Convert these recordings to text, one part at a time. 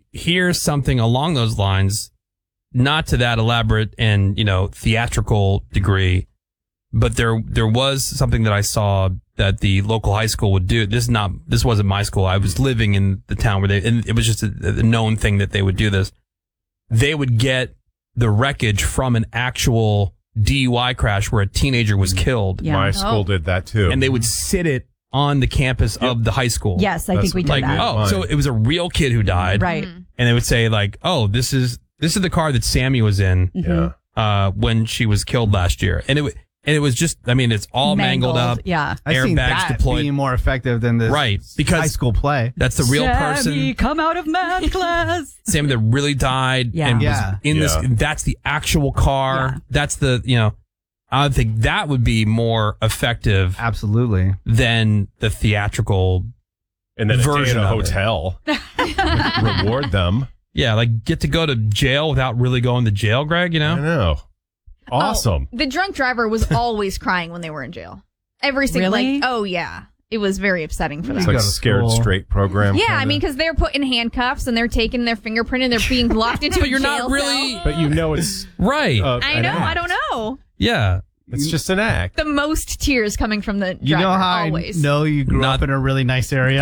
here's something along those lines, not to that elaborate and, theatrical degree, but there was something that I saw that the local high school would do. This wasn't my school. I was living in the town and it was just a known thing that they would do this. They would get the wreckage from an actual DUI crash where a teenager was killed. Yeah. My school did that too. And they would sit it on the campus of the high school. Yes, I think we did that. So it was a real kid who died. Right. And they would say this is the car that Sammy was in when she was killed last year. And it was just, it's all mangled up. Yeah. I've seen airbags that deployed. being more effective than this because high school play. That's the real Sammy, person. come out of math class. Sammy that really died and was in this. That's the actual car. Yeah. That's the, I think that would be more effective. Absolutely. Than the theatrical and then version a day in a of hotel. Reward them. Yeah, get to go to jail without really going to jail, Greg, I know. Awesome. The drunk driver was always crying when they were in jail. Every single Really? oh yeah. It was very upsetting for them. It's like a scared straight program. Yeah, kinda. I mean, because they're put in handcuffs and they're taking their fingerprint and they're being locked into a you're jail not really cell. But it's right. I know. I don't know. Yeah. It's just an act. The most tears coming from the driver. You know how always. I know you grew up in a really nice area?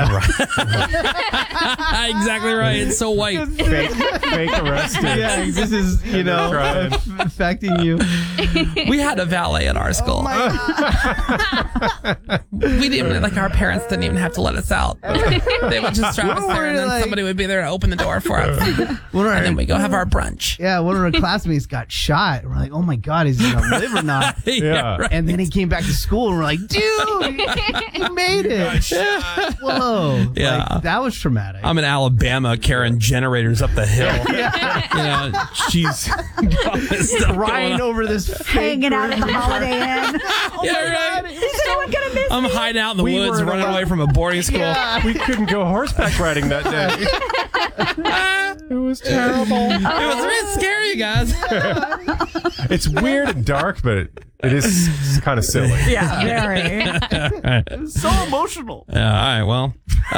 Exactly right. It's so white. Fake arrested. Yeah, this is, affecting you. We had a valet at our school. We didn't, our parents didn't even have to let us out. They would just drive us there and then somebody would be there to open the door for us. And then we go have our brunch. Yeah, one of our classmates got shot. We're like, oh my God, is he going to live or not? Yeah. Right. And then he came back to school and we're like, dude, you made it. Whoa. Yeah. That was traumatic. I'm in Alabama carrying generators up the hill. She's crying over this hanging out at the Holiday Inn. Right. Is anyone going to miss I'm me? hiding out in the woods, running away from a boarding school. Yeah. We couldn't go horseback riding that day. It was terrible. It was really scary, you guys. It's weird and dark, but it is kind of silly. Yeah, very. It's so emotional. All right, well,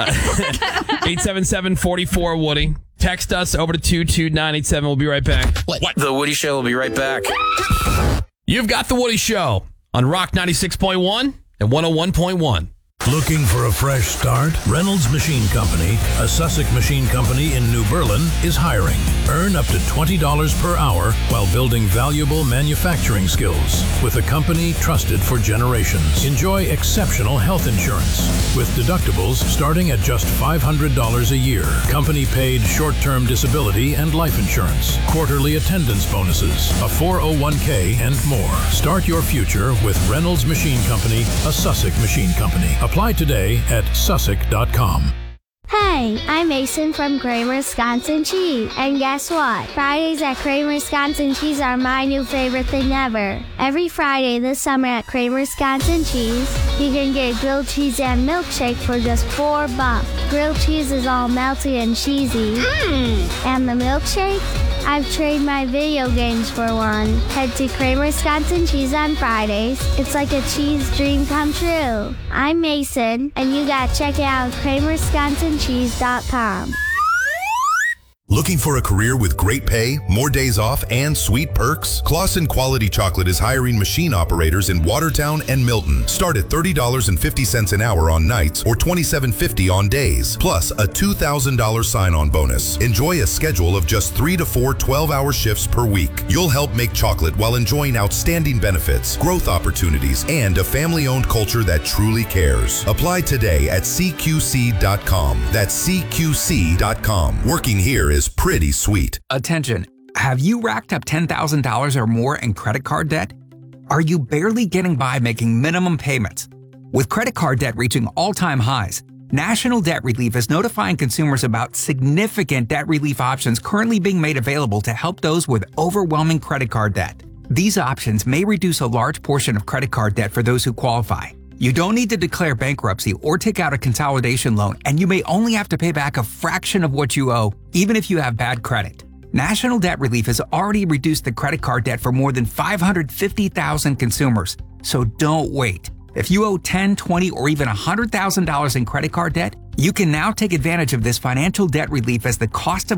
877-44-WOODY. Text us over to 22987. We'll be right back. What? The Woody Show will be right back. You've got The Woody Show on Rock 96.1 and 101.1. Looking for a fresh start? Reynolds Machine Company, a Sussex machine company in New Berlin, is hiring. Earn up to $20 per hour while building valuable manufacturing skills with a company trusted for generations. Enjoy exceptional health insurance with deductibles starting at just $500 a year. Company paid short-term disability and life insurance, quarterly attendance bonuses, a 401k, and more. Start your future with Reynolds Machine Company, a Sussex machine company. Apply today at sussex.com. Hey, I'm Mason from Kramer Wisconsin Cheese. And guess what? Fridays at Kramer Wisconsin Cheese are my new favorite thing ever. Every Friday this summer at Kramer Wisconsin Cheese, you can get grilled cheese and milkshake for just $4. Grilled cheese is all melty and cheesy. And the milkshake? I've traded my video games for one. Head to Kramer Wisconsin Cheese on Fridays. It's like a cheese dream come true. I'm Mason, and you gotta check it out at KramerWisconsinCheese.com. Looking for a career with great pay, more days off, and sweet perks? Claussen Quality Chocolate is hiring machine operators in Watertown and Milton. Start at $30.50 an hour on nights or $27.50 on days, plus a $2,000 sign-on bonus. Enjoy a schedule of just 3 to 4 12-hour shifts per week. You'll help make chocolate while enjoying outstanding benefits, growth opportunities, and a family-owned culture that truly cares. Apply today at CQC.com. That's CQC.com. Working here is pretty sweet. Attention. Have you racked up $10,000 or more in credit card debt? Are you barely getting by making minimum payments? With credit card debt reaching all-time highs, National Debt Relief is notifying consumers about significant debt relief options currently being made available to help those with overwhelming credit card debt. These options may reduce a large portion of credit card debt for those who qualify. You don't need to declare bankruptcy or take out a consolidation loan, and you may only have to pay back a fraction of what you owe, even if you have bad credit. National Debt Relief has already reduced the credit card debt for more than 550,000 consumers. So don't wait. If you owe $10,000, $20,000, or even $100,000 in credit card debt, you can now take advantage of this financial debt relief as the cost of